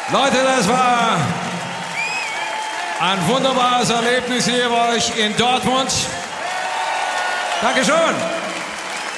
Leute, das war ein wunderbares Erlebnis hier bei euch in Dortmund. Dankeschön.